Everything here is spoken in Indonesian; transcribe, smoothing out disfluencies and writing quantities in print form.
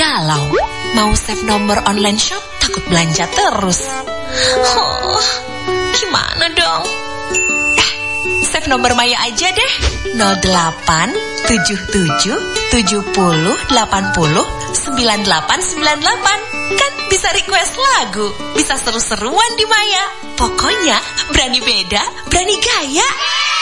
galau. Mau save nomor online shop, takut belanja terus. Gimana dong? Save nomor Maya aja deh. 08 77 70 80 9898. Kan bisa request lagu, bisa seru-seruan di Maya. Pokoknya berani beda, berani gaya.